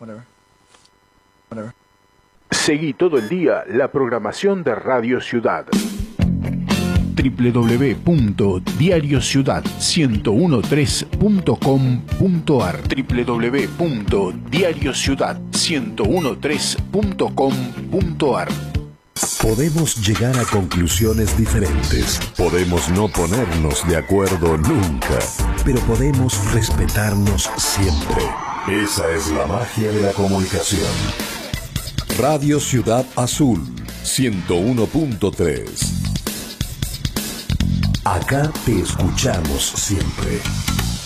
Seguí todo el día la programación de Radio Ciudad. www.diariociudad1013.com.ar www.diariociudad1013.com.ar Podemos llegar a conclusiones diferentes, podemos no ponernos de acuerdo nunca, pero podemos respetarnos siempre. Esa es la magia de la comunicación. Radio Ciudad Azul 101.3. Acá te escuchamos siempre.